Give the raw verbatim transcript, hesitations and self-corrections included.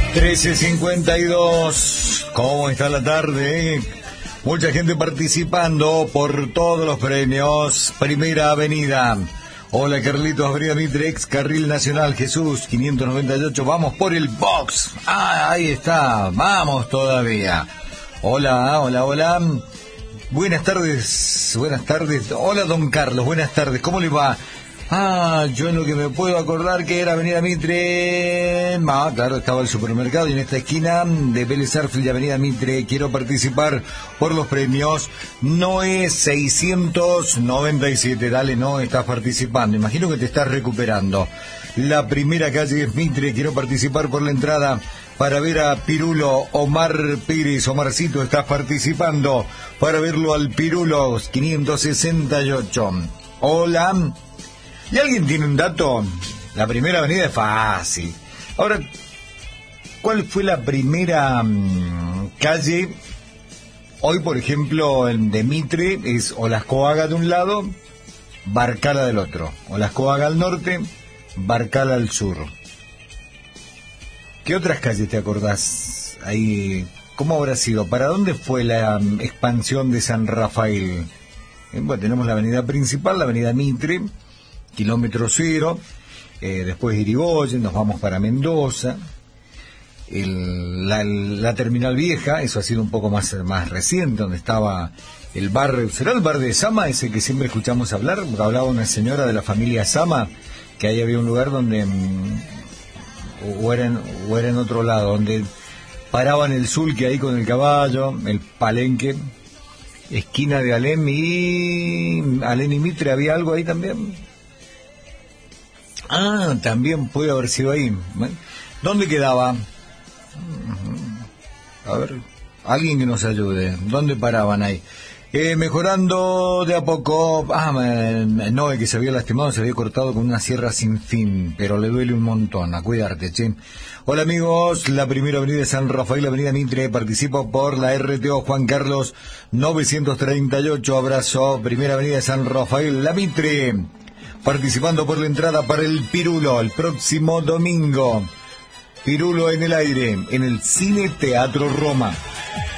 trece cincuenta y dos, ¿cómo está la tarde? eh? Mucha gente participando por todos los premios. Primera Avenida. Hola Carlitos, Avenida Mitre, ex Carril Nacional, Jesús, quinientos noventa y ocho, vamos por el box. Ah, ahí está, vamos todavía. Hola, hola, hola. Buenas tardes, buenas tardes. Hola don Carlos, buenas tardes, ¿cómo le va? Ah, yo en lo que me puedo acordar que era Avenida Mitre. Ah, claro, estaba el supermercado y en esta esquina de Vélez Sarsfield y Avenida Mitre quiero participar por los premios. Noé seiscientos noventa y siete, dale, no estás participando, imagino que te estás recuperando. La primera calle es Mitre, quiero participar por la entrada para ver a Pirulo. Omar Pérez, Omarcito, estás participando para verlo al Pirulo, quinientos sesenta y ocho. Hola. ¿Y alguien tiene un dato? La primera avenida es fácil. Ahora, ¿cuál fue la primera um, calle? Hoy, por ejemplo, el de Mitre es Olascoaga de un lado, Barcala del otro. Olascoaga al norte, Barcala al sur. ¿Qué otras calles te acordás? Ahí, ¿cómo habrá sido? ¿Para dónde fue la um, expansión de San Rafael? Eh, bueno, tenemos la avenida principal, la avenida Mitre, kilómetro cero, eh, después Irigoyen, nos vamos para Mendoza, el, la, la terminal vieja, eso ha sido un poco más, más reciente, donde estaba el bar, ¿será el bar de Sama, ese que siempre escuchamos hablar? Hablaba una señora de la familia Sama, que ahí había un lugar donde, o era en, o era en otro lado, donde paraban el sulque ahí con el caballo, el palenque, esquina de Alem y Alem y Mitre, ¿había algo ahí también? Ah, también puede haber sido ahí. ¿Dónde quedaba? A ver, alguien que nos ayude. ¿Dónde paraban ahí? Eh, mejorando de a poco. Ah, no, que se había lastimado, se había cortado con una sierra sin fin, pero le duele un montón. A cuidarte, che. Hola amigos, la primera avenida de San Rafael, la avenida Mitre, participo por la R T O Juan Carlos novecientos treinta y ocho, abrazo. Primera avenida de San Rafael, la Mitre, participando por la entrada para el Pirulo el próximo domingo. Pirulo en el aire, en el Cine Teatro Roma.